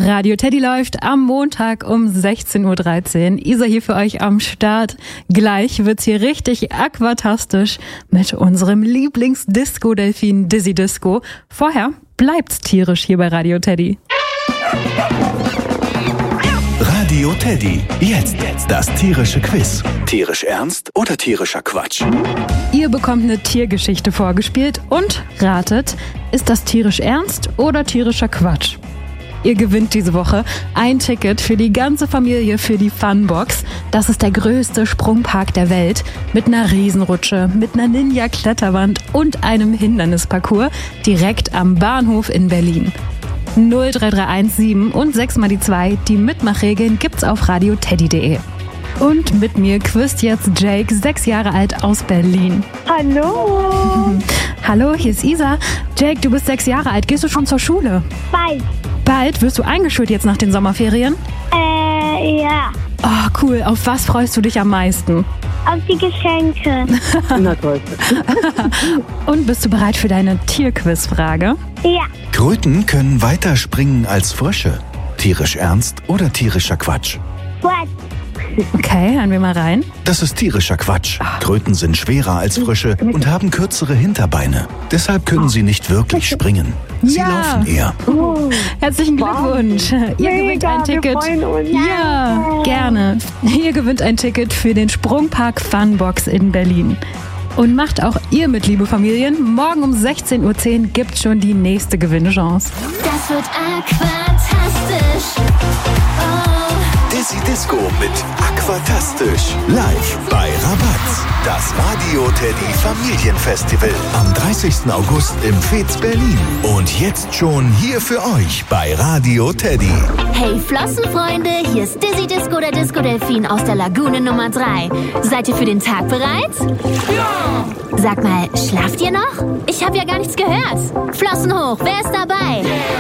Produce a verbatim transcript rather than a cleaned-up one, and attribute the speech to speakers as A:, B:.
A: Radio Teddy läuft am Montag um sechzehn Uhr dreizehn. Isa hier für euch am Start. Gleich wird's hier richtig aquatastisch mit unserem Lieblings-Disco-Delfin Dizzy Disco. Vorher bleibt's tierisch hier bei Radio Teddy.
B: Radio Teddy. Jetzt das tierische Quiz. Tierisch ernst oder tierischer Quatsch?
A: Ihr bekommt eine Tiergeschichte vorgespielt und ratet, ist das tierisch ernst oder tierischer Quatsch? Ihr gewinnt diese Woche ein Ticket für die ganze Familie für die Funbox. Das ist der größte Sprungpark der Welt mit einer Riesenrutsche, mit einer Ninja-Kletterwand und einem Hindernisparcours direkt am Bahnhof in Berlin. null drei drei eins sieben und sechs mal die zwei. Die Mitmachregeln gibt's auf radioteddy punkt de. Und mit mir quizt jetzt Jake, sechs Jahre alt aus Berlin.
C: Hallo.
A: Hallo, hier ist Isa. Jake, du bist sechs Jahre alt. Gehst du schon zur Schule?
C: Bald.
A: Bald? Wirst du eingeschult jetzt nach den Sommerferien?
C: Äh, ja.
A: Oh, cool. Auf was freust du dich am meisten?
C: Auf die Geschenke.
D: Na toll.
A: Und bist du bereit für deine Tierquizfrage?
C: Ja.
B: Kröten können weiter springen als Frösche. Tierisch ernst oder tierischer Quatsch?
C: Was?
A: Okay, hören wir mal rein.
B: Das ist tierischer Quatsch. Kröten sind schwerer als Frösche und haben kürzere Hinterbeine. Deshalb können sie nicht wirklich springen. Sie
A: Ja.
B: laufen eher.
C: Oh.
A: Herzlichen Glückwunsch. Ihr gewinnt
C: Mega,
A: ein Ticket.
C: wir freuen uns.
A: Ja, gerne. Ihr gewinnt ein Ticket für den Sprungpark Funbox in Berlin. Und macht auch ihr mit, liebe Familien. Morgen um sechzehn Uhr zehn gibt's schon die nächste Gewinnchance.
E: Das wird aquatastisch. Oh.
B: Dizzy Disco mit Aquatastisch. Live bei Rabatz. Das Radio Teddy Familienfestival. Am dreißigsten August im Fez Berlin. Und jetzt schon hier für euch bei Radio Teddy.
E: Hey Flossenfreunde, hier ist Dizzy Disco, der Disco-Delfin aus der Lagune Nummer drei. Seid ihr für den Tag bereit? Ja! Sag mal, schlaft ihr noch? Ich habe ja gar nichts gehört. Flossen hoch, wer ist dabei?